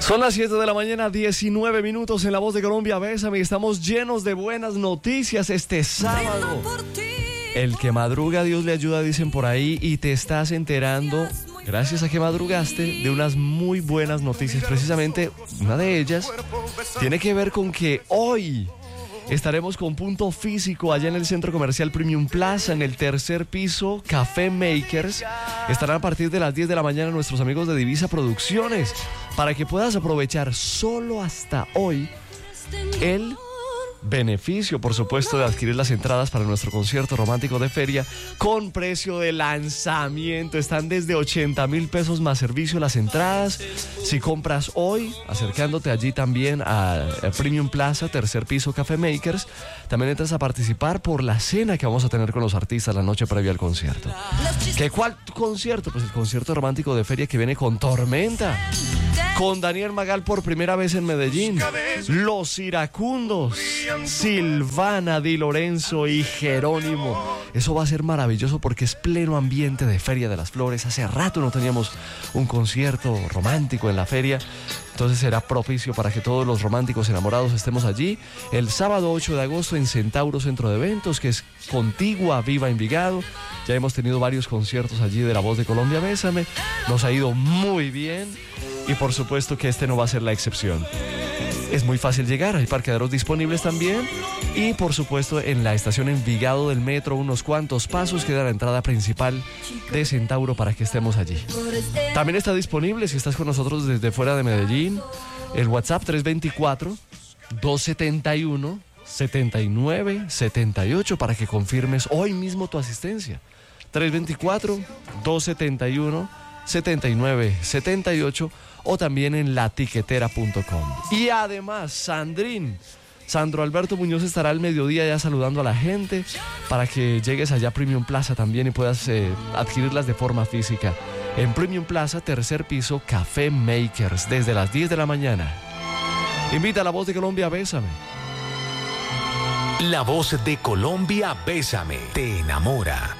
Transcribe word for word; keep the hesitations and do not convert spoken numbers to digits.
Son las siete de la mañana, diecinueve minutos en La Voz de Colombia. Bésame, estamos llenos de buenas noticias este sábado. El que madruga, Dios le ayuda, dicen por ahí, y te estás enterando, gracias a que madrugaste, de unas muy buenas noticias. Precisamente, una de ellas tiene que ver con que hoy estaremos con punto físico allá en el Centro Comercial Premium Plaza, en el tercer piso, Café Makers. Estarán a partir de las diez de la mañana nuestros amigos de Divisa Producciones, para que puedas aprovechar solo hasta hoy el beneficio, por supuesto, de adquirir las entradas para nuestro concierto romántico de feria con precio de lanzamiento. Están desde ochenta mil pesos más servicio las entradas. Si compras hoy, acercándote allí también a, a Premium Plaza, tercer piso, Café Makers, también entras a participar por la cena que vamos a tener con los artistas la noche previa al concierto. ¿Qué cuál concierto? Pues el concierto romántico de feria que viene con Tormenta, con Daniel Magal por primera vez en Medellín, Los Iracundos, Silvana Di Lorenzo y Jerónimo. Eso va a ser maravilloso porque es pleno ambiente de Feria de las Flores. Hace rato no teníamos un concierto romántico en la feria, entonces será propicio para que todos los románticos enamorados estemos allí el sábado ocho de agosto en Centauro Centro de Eventos, que es contigua a Viva Envigado. Ya hemos tenido varios conciertos allí de La Voz de Colombia, Bésame. Nos ha ido muy bien y por supuesto que este no va a ser la excepción. Es muy fácil llegar, hay parqueaderos disponibles también y por supuesto en la estación Envigado del metro, unos cuantos pasos queda la entrada principal de Centauro para que estemos allí. También está disponible, si estás con nosotros desde fuera de Medellín, el WhatsApp tres dos cuatro, dos siete uno, siete nueve siete ocho para que confirmes hoy mismo tu asistencia. tres dos cuatro, dos siete uno, siete nueve siete ocho o también en latiquetera punto com. Y además, Sandrín, Sandro Alberto Muñoz estará al mediodía ya saludando a la gente para que llegues allá a Premium Plaza también y puedas eh, adquirirlas de forma física. En Premium Plaza, tercer piso, Café Makers, desde las diez de la mañana. Invita a La Voz de Colombia, Bésame. La Voz de Colombia, Bésame, te enamora.